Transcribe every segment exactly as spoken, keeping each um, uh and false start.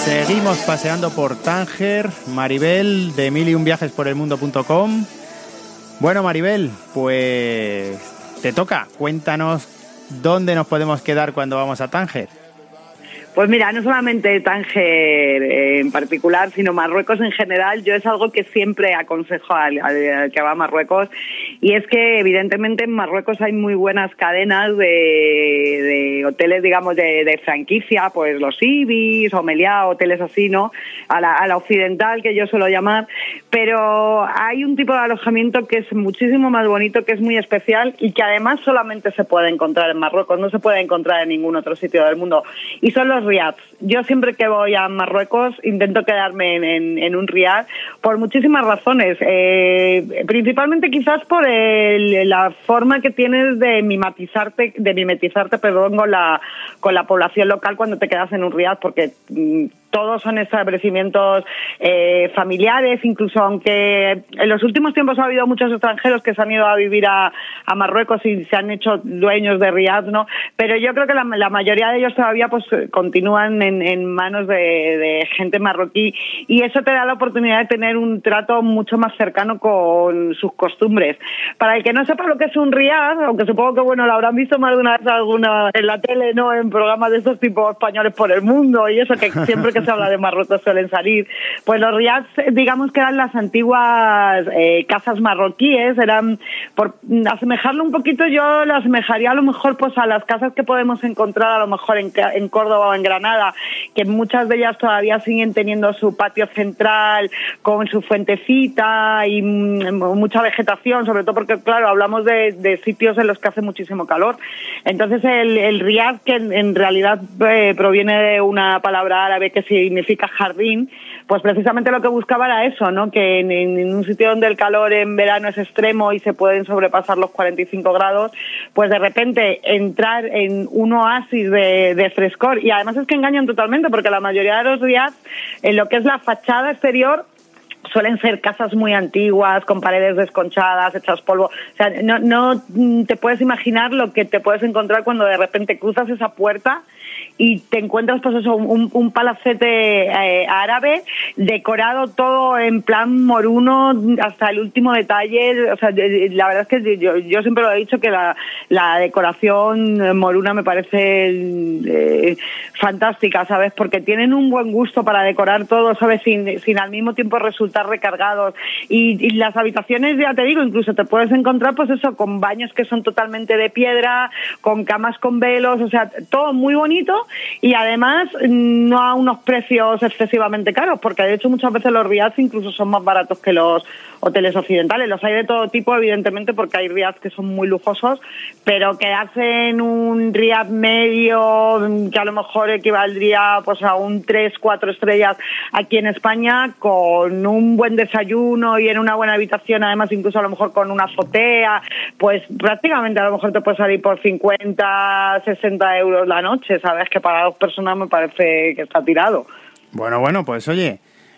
Seguimos paseando por Tánger. Maribel, de mil y un viajes por el mundo punto com. Bueno, Maribel, pues te toca. Cuéntanos dónde nos podemos quedar cuando vamos a Tánger. Pues mira, no solamente Tánger en particular, sino Marruecos en general. Yo es algo que siempre aconsejo al, al que va a Marruecos, y es que evidentemente en Marruecos hay muy buenas cadenas de, de hoteles, digamos, de, de franquicia, pues los Ibis o Meliá, hoteles así, ¿no? A la, a la occidental, que yo suelo llamar, pero hay un tipo de alojamiento que es muchísimo más bonito, que es muy especial y que además solamente se puede encontrar en Marruecos, no se puede encontrar en ningún otro sitio del mundo, y son los riads. Yo siempre que voy a Marruecos intento quedarme en, en, en un riad por muchísimas razones, eh, principalmente quizás por el, la forma que tienes de mimetizarte, de mimetizarte, perdón, con la, con la población local cuando te quedas en un riad, porque mmm, todos son establecimientos eh, familiares, incluso aunque en los últimos tiempos ha habido muchos extranjeros que se han ido a vivir a, a Marruecos y se han hecho dueños de riad, ¿no? Pero yo creo que la, la mayoría de ellos todavía pues continúan en, en manos de, de gente marroquí, y eso te da la oportunidad de tener un trato mucho más cercano con sus costumbres. Para el que no sepa lo que es un riad, aunque supongo que bueno lo habrán visto más de una vez alguna en la tele, ¿no? En programas de estos tipos españoles por el mundo y eso, que siempre que se habla de Marruecos suelen salir, pues los riads, digamos que eran las antiguas eh, casas marroquíes, eran, por asemejarlo un poquito, yo lo asemejaría a lo mejor pues a las casas que podemos encontrar a lo mejor en, en Córdoba o en Granada, que muchas de ellas todavía siguen teniendo su patio central con su fuentecita y mm, mucha vegetación, sobre todo porque claro, hablamos de, de sitios en los que hace muchísimo calor. Entonces el, el riad, que en, en realidad eh, proviene de una palabra árabe que significa jardín, pues precisamente lo que buscaba era eso, ¿no? Que en, en un sitio donde el calor en verano es extremo y se pueden sobrepasar los cuarenta y cinco grados, pues de repente entrar en un oasis de, de frescor. Y además es que engañan totalmente, porque la mayoría de los riads, en lo que es la fachada exterior, suelen ser casas muy antiguas, con paredes desconchadas, hechas polvo. O sea, no, no te puedes imaginar lo que te puedes encontrar cuando de repente cruzas esa puerta y te encuentras pues eso, un, un palacete eh, árabe, decorado todo en plan moruno hasta el último detalle. O sea, la verdad es que yo, yo siempre lo he dicho, que la, la decoración moruna me parece eh, fantástica, ¿sabes? Porque tienen un buen gusto para decorar todo, ¿sabes? Sin, sin al mismo tiempo resultar recargados. Y, y las habitaciones, ya te digo, incluso te puedes encontrar pues eso, con baños que son totalmente de piedra, con camas con velos, o sea, todo muy bonito. Y además no a unos precios excesivamente caros, porque de hecho muchas veces los riads incluso son más baratos que los hoteles occidentales. Los hay de todo tipo, evidentemente, porque hay riads que son muy lujosos, pero quedarse en un riad medio, que a lo mejor equivaldría pues a un tres, cuatro estrellas aquí en España, con un buen desayuno y en una buena habitación, además incluso a lo mejor con una azotea, pues prácticamente a lo mejor te puede salir por cincuenta, sesenta euros la noche, ¿sabes? Que para dos personas me parece que está tirado. Bueno, bueno, pues oye,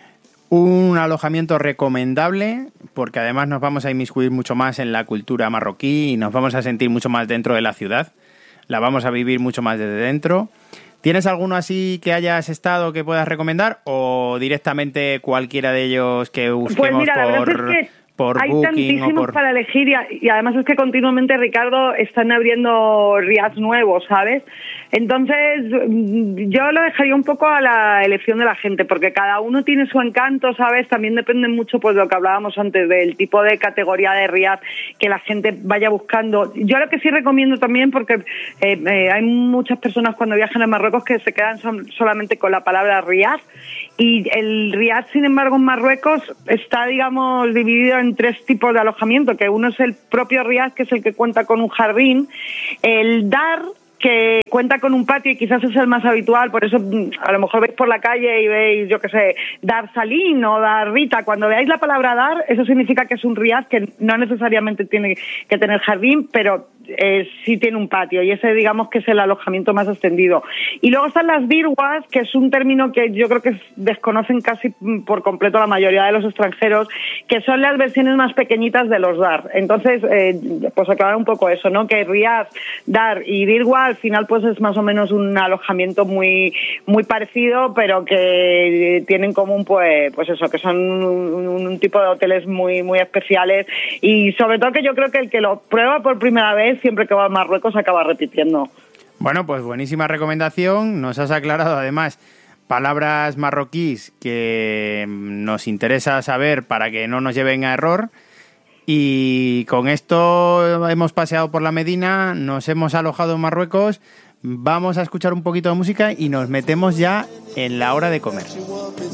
un alojamiento recomendable, porque además nos vamos a inmiscuir mucho más en la cultura marroquí y nos vamos a sentir mucho más dentro de la ciudad. La vamos a vivir mucho más desde dentro. ¿Tienes alguno así que hayas estado que puedas recomendar, o directamente cualquiera de ellos que busquemos pues mira, la por, verdad es que por hay Booking tantísimos o por... para elegir, y, y además es que continuamente, Ricardo, están abriendo riads nuevos, ¿sabes? Entonces yo lo dejaría un poco a la elección de la gente, porque cada uno tiene su encanto, ¿sabes? También depende mucho pues de lo que hablábamos antes, del tipo de categoría de riad que la gente vaya buscando. Yo lo que sí recomiendo también, porque eh, eh, hay muchas personas cuando viajan a Marruecos que se quedan son, solamente con la palabra riad, y el riad, sin embargo, en Marruecos está, digamos, dividido en tres tipos de alojamiento, que uno es el propio riad, que es el que cuenta con un jardín, el dar, que cuenta con un patio y quizás es el más habitual, por eso a lo mejor veis por la calle y veis, yo qué sé, Dar Salín o Dar Rita. Cuando veáis la palabra dar, eso significa que es un riad que no necesariamente tiene que tener jardín, pero eh, sí tiene un patio, y ese digamos que es el alojamiento más extendido. Y luego están las birwas, que es un término que yo creo que desconocen casi por completo la mayoría de los extranjeros, que son las versiones más pequeñitas de los dar. Entonces, eh, pues aclarar un poco eso, ¿no? Que riad, dar y birwa al final pues es más o menos un alojamiento muy muy parecido, pero que tienen en común pues pues eso, que son un, un tipo de hoteles muy muy especiales, y sobre todo que yo creo que el que lo prueba por primera vez siempre que va a Marruecos acaba repitiendo. Bueno, pues buenísima recomendación. Nos has aclarado además palabras marroquíes que nos interesa saber para que no nos lleven a error. Y con esto hemos paseado por la Medina, nos hemos alojado en Marruecos, vamos a escuchar un poquito de música y nos metemos ya en la hora de comer.